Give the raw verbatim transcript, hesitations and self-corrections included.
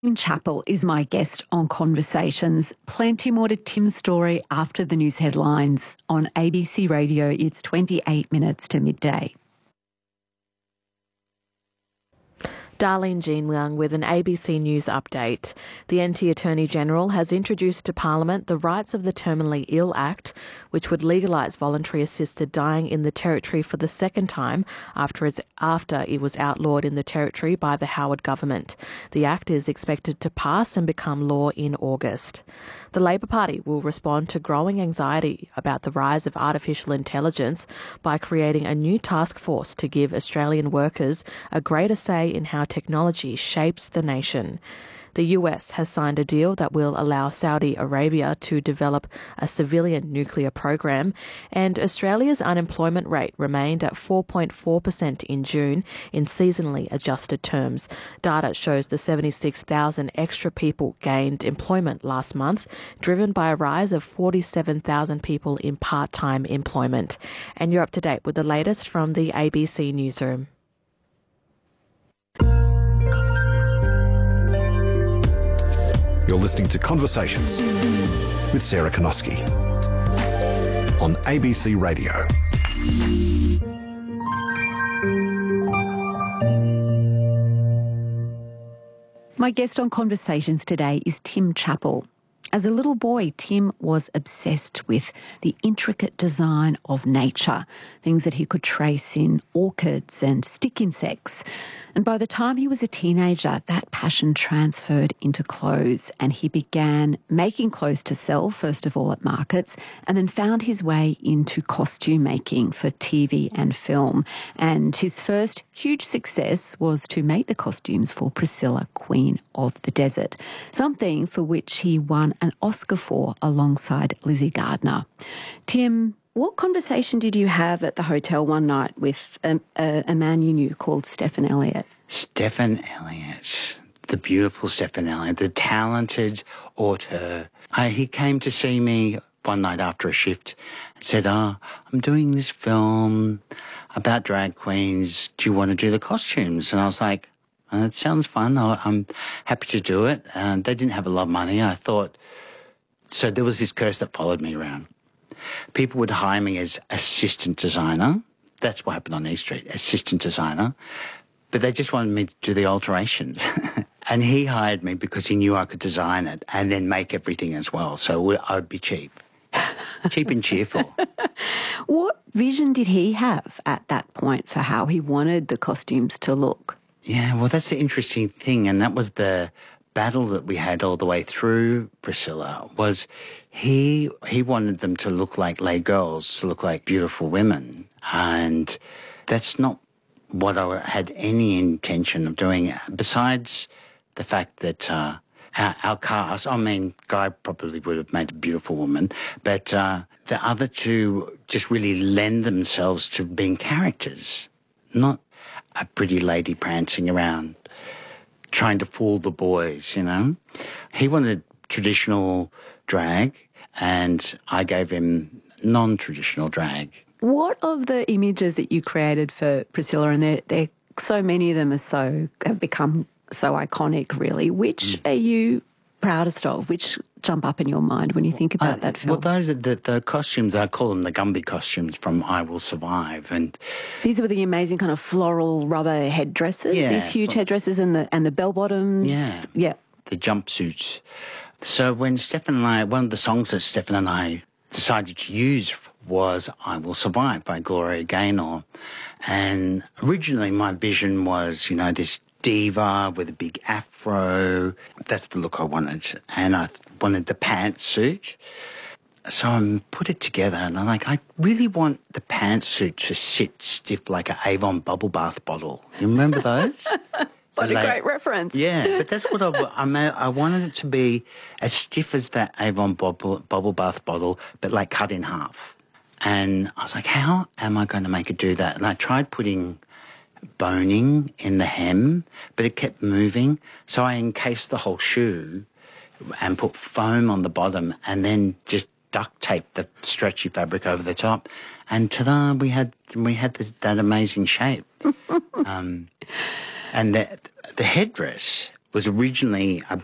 Tim Chappell is my guest on Conversations. Plenty more to Tim's story after the news headlines. On A B C Radio, it's twenty-eight minutes to midday. Darlene Jean-Young with an A B C News update. The N T Attorney-General has introduced to Parliament the Rights of the Terminally Ill Act, which would legalise voluntary assisted dying in the Territory for the second time after, after it was outlawed in the Territory by the Howard government. The Act is expected to pass and become law in August. The Labor Party will respond to growing anxiety about the rise of artificial intelligence by creating a new task force to give Australian workers a greater say in how technology shapes the nation. The U S has signed a deal that will allow Saudi Arabia to develop a civilian nuclear program, and Australia's unemployment rate remained at four point four percent in June in seasonally adjusted terms. Data shows the seventy-six thousand extra people gained employment last month, driven by a rise of forty-seven thousand people in part-time employment. And you're up to date with the latest from the A B C Newsroom. You're listening to Conversations with Sarah Konoski on A B C Radio. My guest on Conversations today is Tim Chappell. As a little boy, Tim was obsessed with the intricate design of nature, things that he could trace in orchids and stick insects. And by the time he was a teenager, that passion transferred into clothes, and he began making clothes to sell, first of all at markets, and then found his way into costume making for T V and film. And his first huge success was to make the costumes for Priscilla, Queen of the Desert, something for which he won an Oscar for alongside Lizzie Gardner. Tim, what conversation did you have at the hotel one night with a, a, a man you knew called Stephan Elliott? Stephan Elliott, the beautiful Stephan Elliott, the talented auteur. I, he came to see me one night after a shift and said, oh, I'm doing this film about drag queens. Do you want to do the costumes? And I was like, oh, that sounds fun. I, I'm happy to do it. And they didn't have a lot of money. I thought, so there was this curse that followed me around. People would hire me as assistant designer. That's what happened on East Street, assistant designer. But they just wanted me to do the alterations. And he hired me because he knew I could design it and then make everything as well. So I would be cheap. Cheap and cheerful. What vision did he have at that point for how he wanted the costumes to look? Yeah, well, that's the interesting thing. And that was the battle that we had all the way through Priscilla, was he he wanted them to look like lay girls, to look like beautiful women. And that's not what I had any intention of doing, besides the fact that uh, our, our cast, I mean, Guy probably would have made a beautiful woman, but uh, the other two just really lend themselves to being characters, not a pretty lady prancing around trying to fool the boys, you know. He wanted traditional drag, and I gave him non-traditional drag. What of the images that you created for Priscilla, and there, there, so many of them are so, have become so iconic, really. Which mm. are you proudest of? Which jump up in your mind when you think about uh, that film? Well, those are the, the costumes, I call them the Gumby costumes from I Will Survive. And these were the amazing kind of floral rubber headdresses, yeah, these huge headdresses and the and the bell bottoms. Yeah. Yeah. The jumpsuits. So when Stephan and I, one of the songs that Stephan and I decided to use was I Will Survive by Gloria Gaynor. And originally my vision was, you know, this diva with a big afro. That's the look I wanted. And I wanted the pantsuit. So I put it together and I'm like, I really want the pantsuit to sit stiff like an Avon bubble bath bottle. You remember those? What a like, great reference. Yeah, but that's what I, I, made, I wanted it to be as stiff as that Avon bubble, bubble bath bottle, but like cut in half. And I was like, how am I going to make it do that? And I tried putting boning in the hem, but it kept moving. So I encased the whole shoe and put foam on the bottom and then just duct taped the stretchy fabric over the top. And ta-da, we had, we had this, that amazing shape. um, and the, the headdress was originally a